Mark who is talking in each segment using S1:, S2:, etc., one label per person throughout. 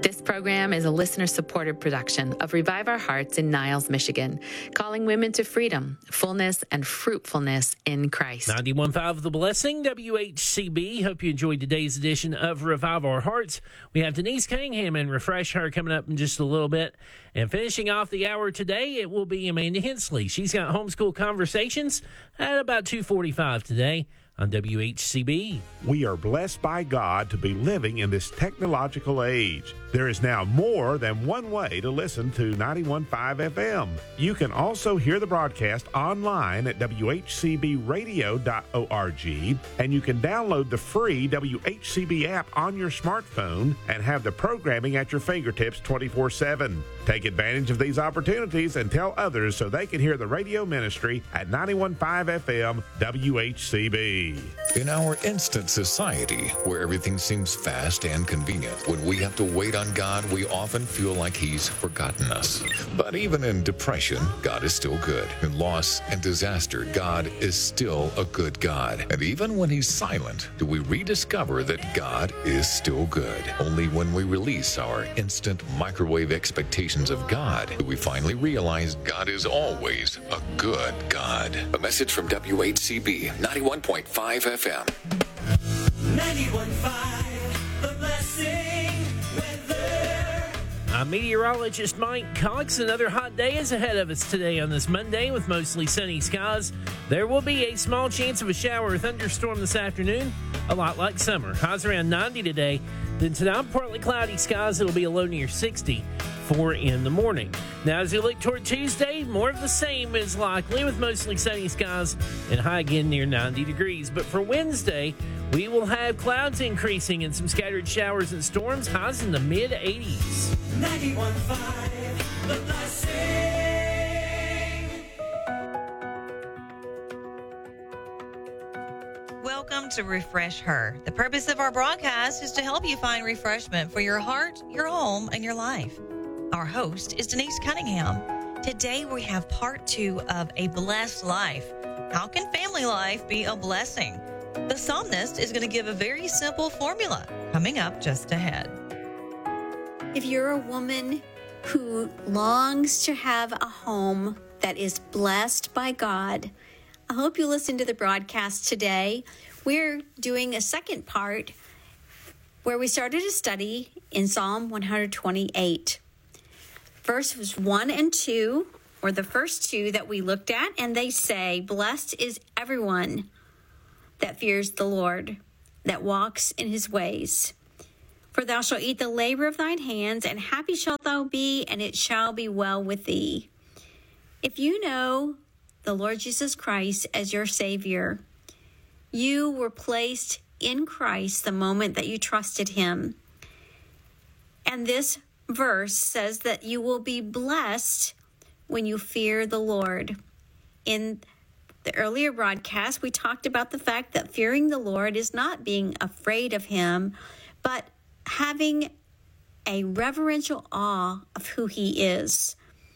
S1: This program is a listener-supported production of Revive Our Hearts in Niles, Michigan, calling women to freedom, fullness, and fruitfulness in Christ.
S2: 91.5 The Blessing, WHCB. Hope you enjoyed today's edition of Revive Our Hearts. We have Denise Cunningham and Refresh Her coming up in just a little bit. And finishing off the hour today, it will be Amanda Hensley. She's got Homeschool Conversations at about 2:45 today on WHCB.
S3: We are blessed by God to be living in this technological age. There is now more than one way to listen to 91.5 FM. You can also hear the broadcast online at WHCBradio.org, and you can download the free WHCB app on your smartphone and have the programming at your fingertips 24/7. Take advantage of these opportunities and tell others so they can hear the radio ministry at 91.5 FM WHCB.
S4: In our instant society, where everything seems fast and convenient, when we have to wait on God, we often feel like He's forgotten us. But even in depression, God is still good. In loss and disaster, God is still a good God. And even when He's silent, do we rediscover that God is still good? Only when we release our instant microwave expectations of God do we finally realize God is always a good God. A message from WHCB 91.5 FM.
S5: 91.5 The Blessing weather.
S2: I'm meteorologist Mike Cox. Another hot day is ahead of us today on this Monday with mostly sunny skies. There will be a small chance of a shower or thunderstorm this afternoon, a lot like summer. Highs around 90 today. Then tonight, partly cloudy skies. It'll be a low near 60 in the morning. Now, as we look toward Tuesday, more of the same is likely with mostly sunny skies and high again near 90 degrees. But for Wednesday, we will have clouds increasing and some scattered showers and storms, highs in the mid-80s.
S5: 91.5 The Blessing.
S6: Welcome to Refresh Her. The purpose of our broadcast is to help you find refreshment for your heart, your home, and your life. Our host is Denise Cunningham. Today we have part 2 of A Blessed Life. How can family life be a blessing? The psalmist is going to give a very simple formula coming up just ahead.
S7: If you're a woman who longs to have a home that is blessed by God, I hope you listen to the broadcast today. We're doing a second part where we started a study in Psalm 128. Verses 1 and 2 were the first two that we looked at, and they say, "Blessed is everyone that fears the Lord, that walks in his ways. For thou shalt eat the labor of thine hands, and happy shalt thou be, and it shall be well with thee." If you know the Lord Jesus Christ as your Savior, you were placed in Christ the moment that you trusted him. And this verse says that you will be blessed when you fear the Lord. In the earlier broadcast, we talked about the fact that fearing the Lord is not being afraid of him, but having a reverential awe of who he is,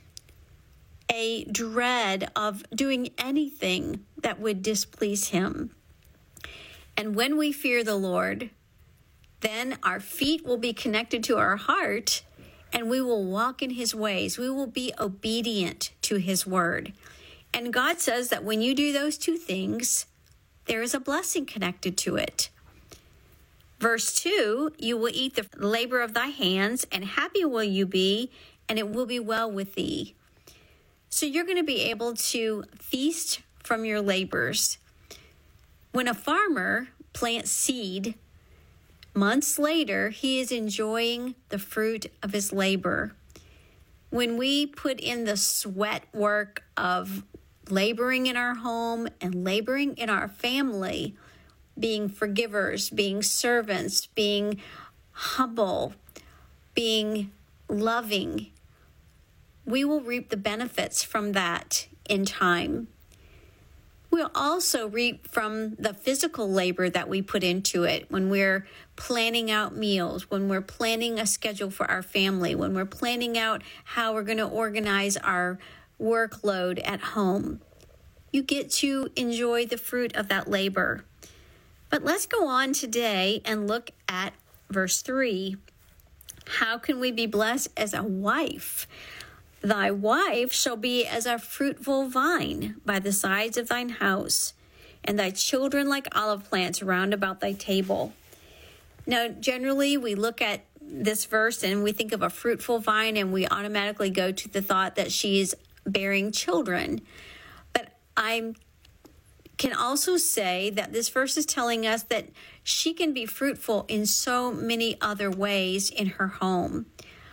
S7: a dread of doing anything that would displease him. And when we fear the Lord, then our feet will be connected to our heart, and we will walk in his ways. We will be obedient to his word. And God says that when you do those two things, there is a blessing connected to it. Verse 2, you will eat the labor of thy hands, and happy will you be, and it will be well with thee. So you're going to be able to feast from your labors. When a farmer plants seed, months later, he is enjoying the fruit of his labor. When we put in the sweat work of laboring in our home and laboring in our family, being forgivers, being servants, being humble, being loving, we will reap the benefits from that in time. We'll also reap from the physical labor that we put into it when we're planning out meals, when we're planning a schedule for our family, when we're planning out how we're going to organize our workload at home. You get to enjoy the fruit of that labor. But let's go on today and look at verse 3. How can we be blessed as a wife? Thy wife shall be as a fruitful vine by the sides of thine house, and thy children like olive plants round about thy table. Now, generally, we look at this verse and we think of a fruitful vine and we automatically go to the thought that she is bearing children. But I can also say that this verse is telling us that she can be fruitful in so many other ways in her home.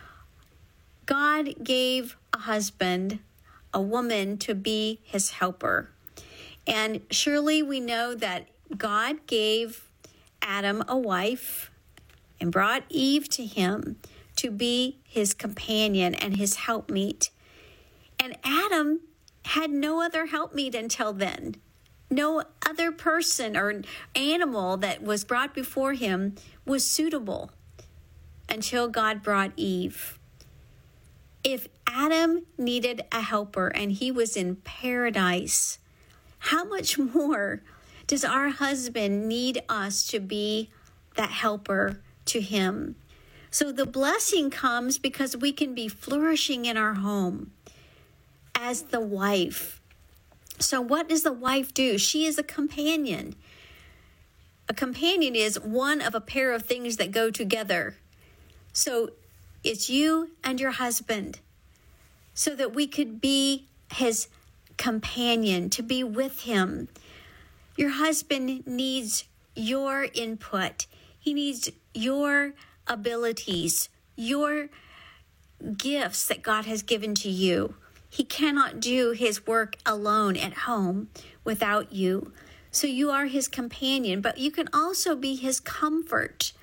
S7: God gave a husband, a woman, to be his helper. And surely we know that God gave Adam a wife and brought Eve to him to be his companion and his helpmeet. And Adam had no other helpmeet until then. No other person or animal that was brought before him was suitable until God brought Eve. If Adam needed a helper and he was in paradise, how much more does our husband need us to be that helper to him? So the blessing comes because we can be flourishing in our home as the wife. So what does the wife do? She is a companion. A companion is one of a pair of things that go together. So it's you and your husband, so that we could be his companion, to be with him. Your husband needs your input. He needs your abilities, your gifts that God has given to you. He cannot do his work alone at home without you. So you are his companion, but you can also be his comfort.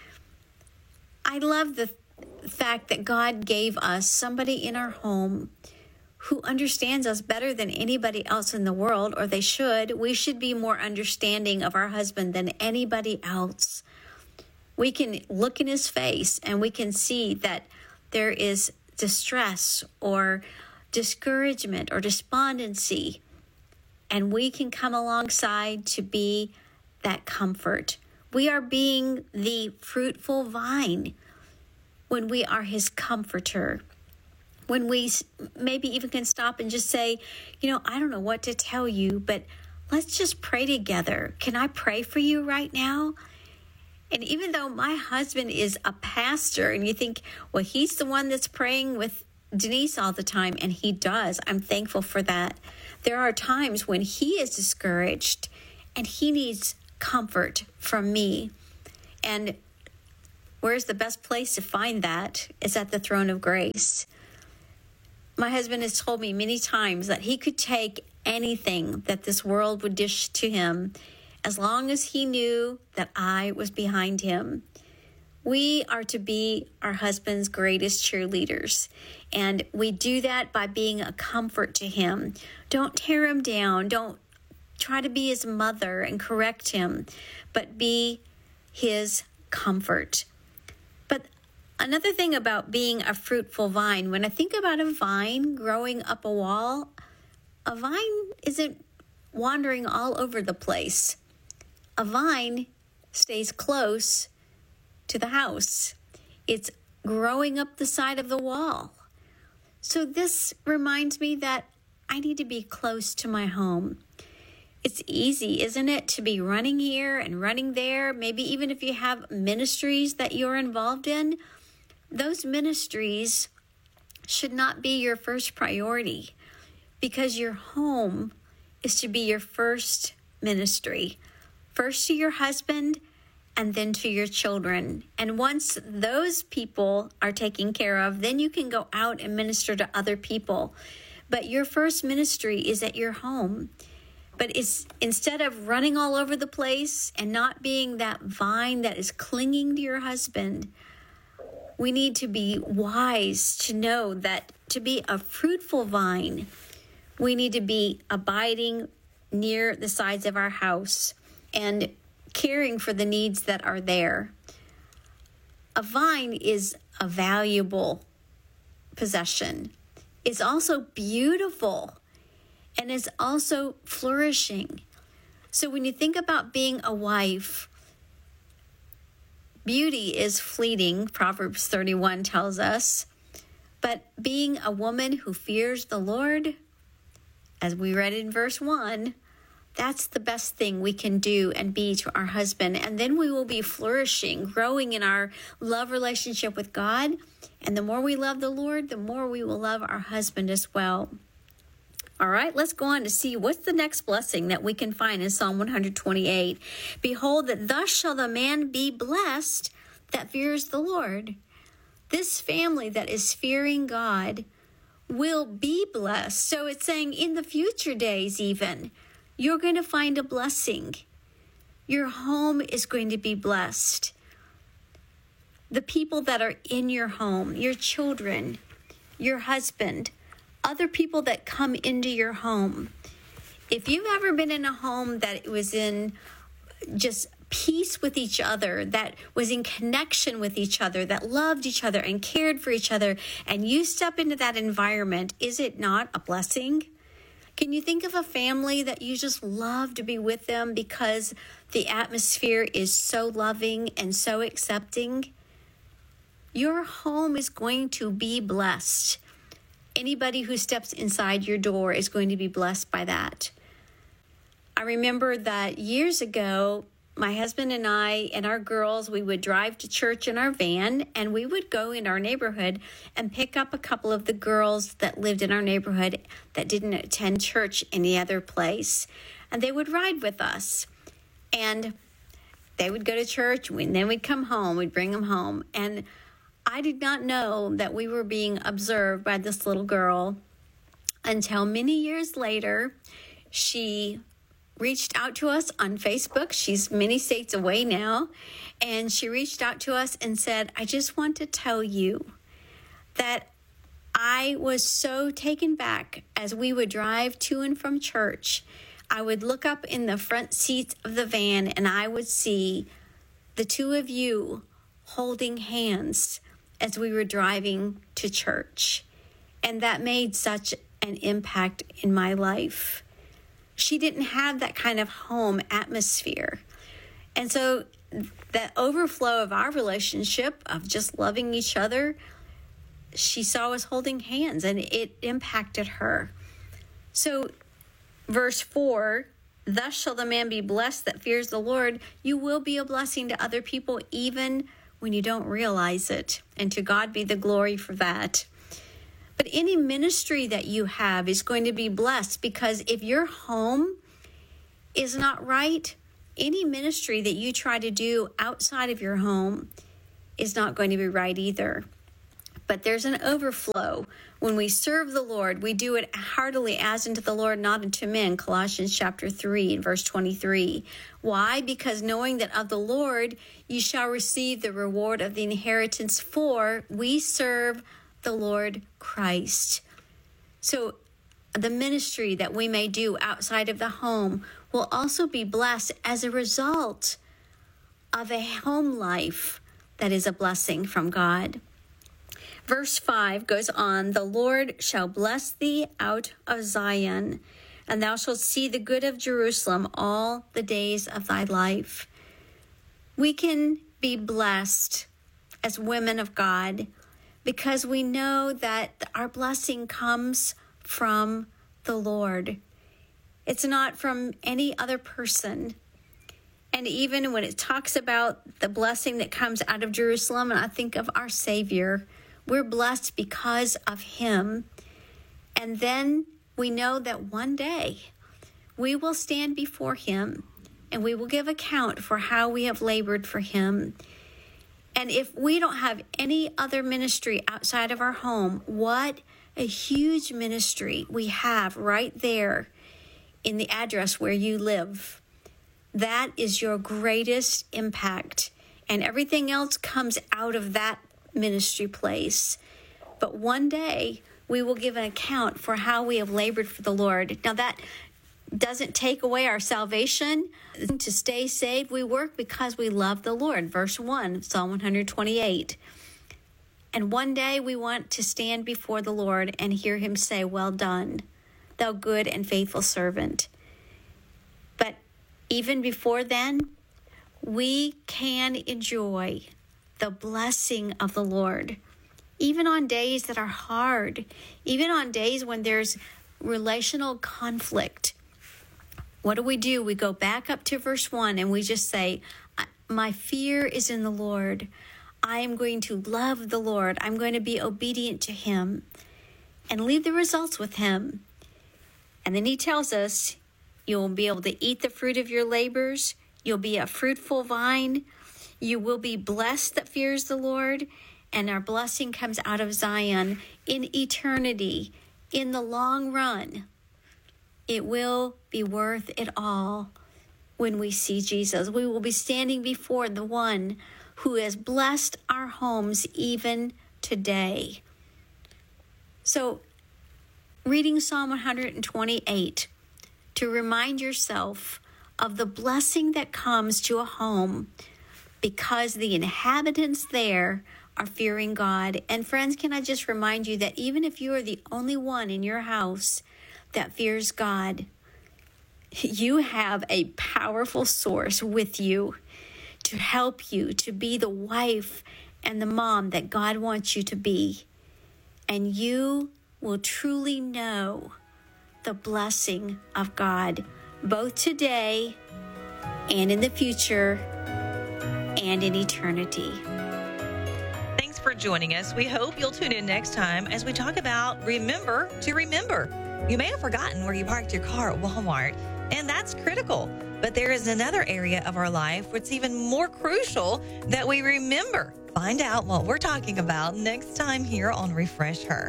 S7: I love the fact that God gave us somebody in our home who understands us better than anybody else in the world, or they should. We should be more understanding of our husband than anybody else. We can look in his face and we can see that there is distress or discouragement or despondency, and we can come alongside to be that comfort. We are being the fruitful vine when we are his comforter. When we maybe even can stop and just say, I don't know what to tell you, but let's just pray together. Can I pray for you right now? And even though my husband is a pastor and you think, well, he's the one that's praying with Denise all the time, and he does. I'm thankful for that. There are times when he is discouraged and he needs comfort from me. And where's the best place to find that? It's at the throne of grace. My husband has told me many times that he could take anything that this world would dish to him as long as he knew that I was behind him. We are to be our husband's greatest cheerleaders, and we do that by being a comfort to him. Don't tear him down. Don't try to be his mother and correct him, but be his comfort. But another thing about being a fruitful vine, when I think about a vine growing up a wall, a vine isn't wandering all over the place. A vine stays close to the house. It's growing up the side of the wall. So this reminds me that I need to be close to my home. It's easy, isn't it, to be running here and running there? Maybe even if you have ministries that you're involved in, those ministries should not be your first priority, because your home is to be your first ministry. First to your husband, and then to your children. And once those people are taken care of, then you can go out and minister to other people. But your first ministry is at your home. But it's instead of running all over the place and not being that vine that is clinging to your husband, we need to be wise to know that to be a fruitful vine, we need to be abiding near the sides of our house and caring for the needs that are there. A vine is a valuable possession. It's also beautiful, and it's also flourishing. So when you think about being a wife, Beauty is fleeting, Proverbs 31 tells us. But being a woman who fears the Lord, as we read in verse 1, that's the best thing we can do and be to our husband. And then we will be flourishing, growing in our love relationship with God. And the more we love the Lord, the more we will love our husband as well. All right, let's go on to see what's the next blessing that we can find in Psalm 128. Behold, that thus shall the man be blessed that fears the Lord. This family that is fearing God will be blessed. So it's saying in the future days even, you're going to find a blessing. Your home is going to be blessed. The people that are in your home, your children, your husband, other people that come into your home. If you've ever been in a home that was in just peace with each other, that was in connection with each other, that loved each other and cared for each other, and you step into that environment, is it not a blessing? Can you think of a family that you just love to be with them because the atmosphere is so loving and so accepting? Your home is going to be blessed. Anybody who steps inside your door is going to be blessed by that. I remember that years ago, my husband and I and our girls, we would drive to church in our van, and we would go in our neighborhood and pick up a couple of the girls that lived in our neighborhood that didn't attend church any other place. And they would ride with us. And they would go to church, and then we'd come home. We'd bring them home. And I did not know that we were being observed by this little girl until many years later. She reached out to us on Facebook. She's many states away now. And she reached out to us and said, I just want to tell you that I was so taken back as we would drive to and from church. I would look up in the front seats of the van and I would see the two of you holding hands as we were driving to church. And that made such an impact in my life. She didn't have that kind of home atmosphere. And so that overflow of our relationship of just loving each other, she saw us holding hands and it impacted her. So verse 4, thus shall the man be blessed that fears the Lord. You will be a blessing to other people even when you don't realize it. And to God be the glory for that. But any ministry that you have is going to be blessed, because if your home is not right, any ministry that you try to do outside of your home is not going to be right either. But there's an overflow. When we serve the Lord, we do it heartily as unto the Lord, not unto men, Colossians chapter 3 and verse 23. Why? Because knowing that of the Lord you shall receive the reward of the inheritance, for we serve the Lord Christ. So the ministry that we may do outside of the home will also be blessed as a result of a home life that is a blessing from God. Verse 5 goes on, the Lord shall bless thee out of Zion, and thou shalt see the good of Jerusalem all the days of thy life. We can be blessed as women of God because we know that our blessing comes from the Lord. It's not from any other person. And even when it talks about the blessing that comes out of Jerusalem, and I think of our Savior, we're blessed because of him. And then we know that one day we will stand before him and we will give account for how we have labored for him. And if we don't have any other ministry outside of our home, what a huge ministry we have right there in the address where you live. That is your greatest impact. And everything else comes out of that ministry place. But one day we will give an account for how we have labored for the Lord. Now that doesn't take away our salvation. To stay saved, we work because we love the Lord. Verse 1, Psalm 128. And one day we want to stand before the Lord and hear him say, well done, thou good and faithful servant. But even before then, we can enjoy the blessing of the Lord. Even on days that are hard, even on days when there's relational conflict, what do? We go back up to verse 1 and we just say, my fear is in the Lord. I am going to love the Lord. I'm going to be obedient to him and leave the results with him. And then he tells us, you'll be able to eat the fruit of your labors. You'll be a fruitful vine. You will be blessed that fears the Lord. And our blessing comes out of Zion in eternity, in the long run. It will be worth it all when we see Jesus. We will be standing before the one who has blessed our homes even today. So, reading Psalm 128 to remind yourself of the blessing that comes to a home because the inhabitants there are fearing God. And friends, can I just remind you that even if you are the only one in your house that fears God, you have a powerful source with you to help you to be the wife and the mom that God wants you to be. And you will truly know the blessing of God, both today and in the future and in eternity.
S6: Thanks for joining us. We hope you'll tune in next time as we talk about remember to remember. You may have forgotten where you parked your car at Walmart, and that's critical. But there is another area of our life where it's even more crucial that we remember. Find out what we're talking about next time here on Refresh Her.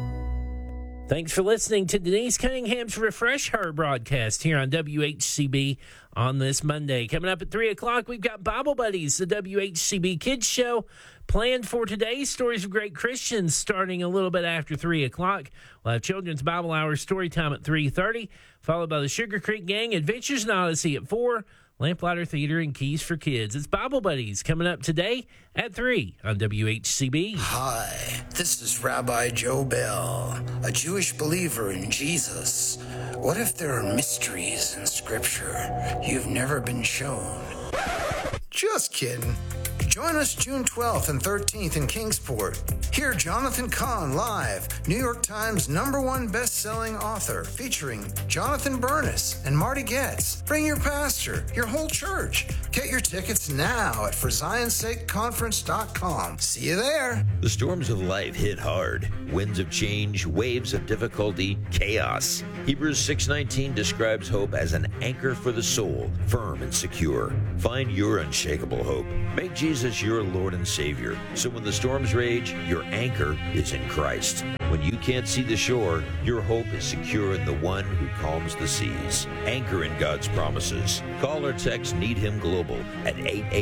S2: Thanks for listening to Denise Cunningham's Refresh Her broadcast here on WHCB on this Monday. Coming up at 3 o'clock, we've got Bible Buddies, the WHCB Kids Show, planned for today. Stories of Great Christians starting a little bit after 3 o'clock. We'll have Children's Bible Hour story time at 3:30, followed by the Sugar Creek Gang, Adventures in Odyssey at 4, Lamplighter Theater, and Keys for Kids. It's Bible Buddies coming up today at 3 on WHCB.
S8: Hi, this is Rabbi Joe Bell, a Jewish believer in Jesus. What if there are mysteries in Scripture you've never been shown? Just kidding. Join us June 12th and 13th in Kingsport. Hear Jonathan Cahn live, New York Times #1 best-selling author, featuring Jonathan Bernis and Marty Goetz. Bring your pastor, your whole church. Get your tickets now at ForZionSakeConference.com. See you there.
S9: The storms of life hit hard. Winds of change, waves of difficulty, chaos. Hebrews 6:19 describes hope as an anchor for the soul, firm and secure. Find your unshakable hope. Make Jesus your Lord and Savior, so when the storms rage, your anchor is in Christ. When you can't see the shore, your hope is secure in the one who calms the seas. Anchor in God's promises. Call or text Need Him Global at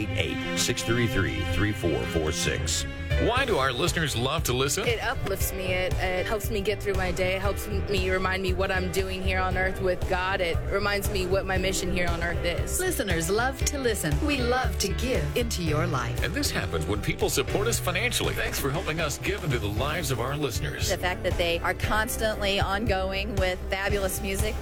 S9: 888-633-3446.
S4: Why do our listeners love to listen?
S10: It uplifts me. It helps me get through my day. It helps me remind me what I'm doing here on earth with God. It reminds me what my mission here on earth is.
S11: Listeners love to listen. We love to give into your life.
S4: And this happens when people support us financially. Thanks for helping us give into the lives of our listeners.
S12: The fact that they are constantly ongoing with fabulous music